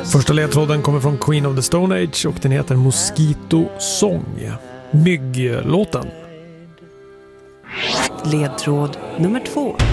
Första ledtråden kommer från Queen of the Stone Age och den heter Mosquito Song. Mygglåten. Ledtråd nummer 2.